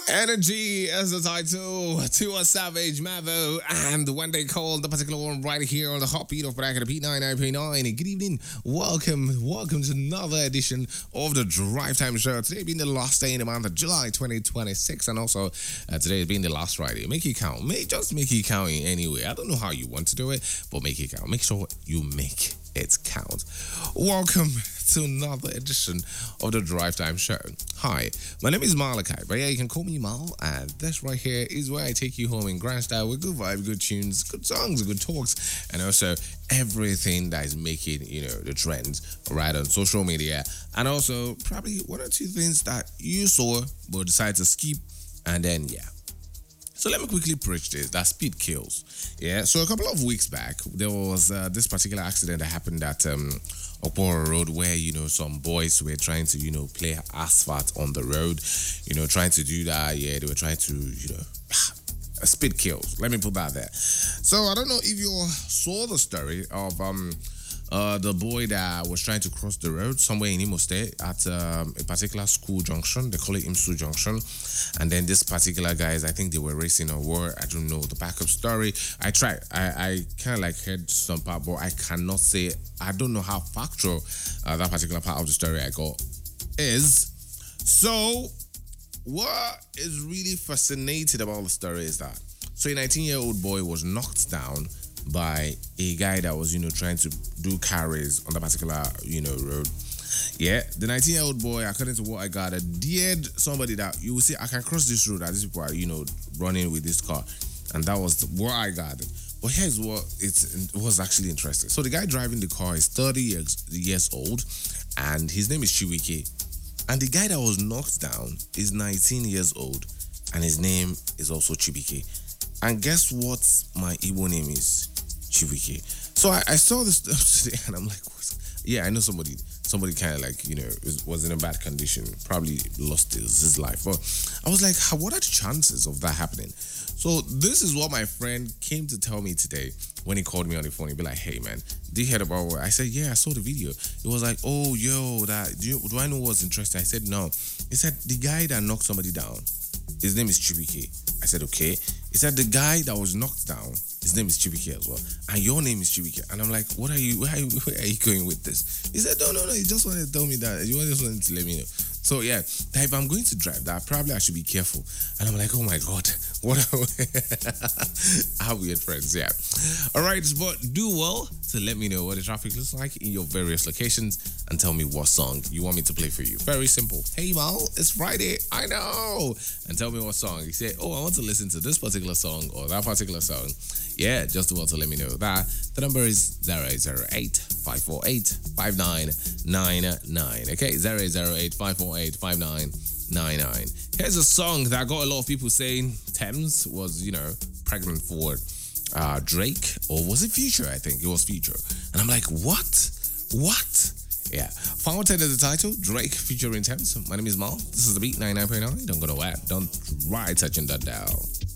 Energy as the title to a Savage Mavo, and when they call the particular one right here on the hot beat of Bracket of Beat 99.9. Good evening, welcome to another edition of the Drive Time Show. Today being the last day in the month of July 2026, and also today being the last Friday. Make it count, just make it count in any way. I don't know how you want to do it, but make it count. Make sure you make it count. Welcome to another edition of the Drive Time Show. Hi, my name is Malachi, but yeah, you can call me Mal, and this right here is where I take you home in grand style with good vibe, good tunes, good songs, good talks, and also everything that is making, the trends right on social media, and also probably one or two things that you saw but decided to skip, and then, yeah. So let me quickly preach this, that speed kills. Yeah, so a couple of weeks back, there was this particular accident that happened at Okporo Road where, some boys were trying to, play asphalt on the road, trying to do that. Yeah, they were trying to, speed kills. Let me put that there. So I don't know if you saw the story of the boy that was trying to cross the road somewhere in Imo State at a particular school junction. They call it IMSU Junction. And then this particular guys, I think they were racing a war. I don't know the backup story. I tried. I kind of heard some part, but I cannot say. I don't know how factual that particular part of the story I got is. So what is really fascinating about the story is that a 19-year-old boy was knocked down by a guy that was, trying to do carries on that particular, road. Yeah, the 19-year-old boy, according to what I gathered, dared somebody that you will see, I can cross this road, that these people are, running with this car. And that was what I gathered. But here's what it was actually interesting. So the guy driving the car is 30 years old, and his name is Chiwike. And the guy that was knocked down is 19 years old, and his name is also Chibike. And guess what my Igbo name is? Chiwike. So I saw this today and I'm like, yeah, I know somebody kind of was in a bad condition, probably lost his life. But I was like, what are the chances of that happening? So this is what my friend came to tell me today when he called me on the phone. He'd be like, hey man, did you hear about what? I said, yeah, I saw the video. It was like, oh, yo, do I know what's interesting? I said, no. He said, the guy that knocked somebody down, his name is Chiwike. I said, okay. He said, the guy that was knocked down, his name is Chiwike as well. And your name is Chiwike. And I'm like, where are you going with this? He said, no. He just wanted to tell me that. He just wanted to let me know. So yeah, that if I'm going to drive, that probably I should be careful. And I'm like, oh my God, what how weird friends, yeah. All right, but do well to let me know what the traffic looks like in your various locations and tell me what song you want me to play for you. Very simple. Hey Mal, it's Friday, I know. And tell me what song. You say, oh, I want to listen to this particular song or that particular song. Yeah, just do well to let me know that. The number is 008-548-5999. Okay, 008-548-5999. Here's a song that got a lot of people saying Thames was, pregnant for Drake, or was it Future? I think it was Future. And I'm like, what? Yeah. Final 10 of the title, Drake featuring Thames. My name is Mal. This is the Beat 99.9. Don't go nowhere. Don't try touching that dial.